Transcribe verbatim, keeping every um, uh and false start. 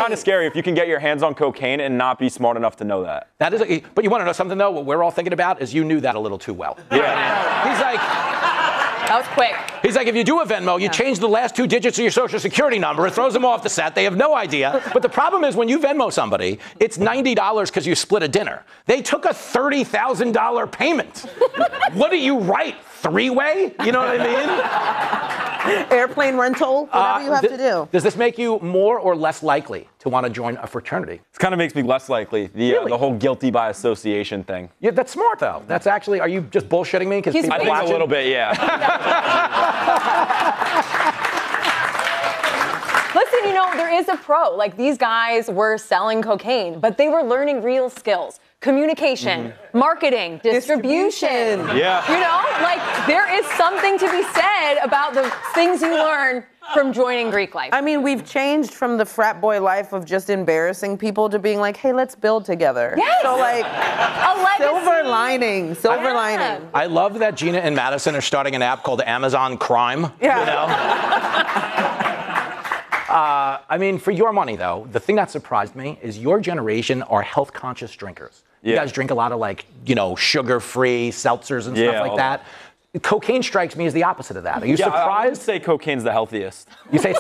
kind of scary if you can get your hands on cocaine and not be smart enough to know that. That is, a, but you want to know something though? What we're all thinking about is you knew that a little too well. Yeah. He's like, that was quick. He's like, if you do a Venmo, you yeah. change the last two digits of your social security number. It throws them off the set. They have no idea. But the problem is when you Venmo somebody, it's ninety dollars because you split a dinner. They took a thirty thousand dollars payment. What do you write? Three-way? You know what I mean? Airplane rental, whatever uh, you have th- to do. Does this make you more or less likely to want to join a fraternity? It kind of makes me less likely, the, really? uh, the whole guilty by association thing. Yeah, that's smart, though. That's actually, are you just bullshitting me? Because I think watching? a little bit, yeah. Listen, you know, there is a pro. Like, these guys were selling cocaine, but they were learning real skills. Communication, mm-hmm. marketing, distribution. distribution. Yeah. You know, like, there is something to be said about the things you learn from joining Greek life. I mean, we've changed from the frat boy life of just embarrassing people to being like, hey, let's build together. Yes. So, like, a legacy. Silver lining, silver yeah. lining. I love that Gina and Madison are starting an app called Amazon Crime. Yeah. You know? uh, I mean, for your money, though, the thing that surprised me is your generation are health-conscious drinkers. You yeah. guys drink a lot of, like, you know, sugar-free seltzers and yeah, stuff like that. Cocaine strikes me as the opposite of that. Are you yeah, surprised? I would say cocaine's the healthiest. You say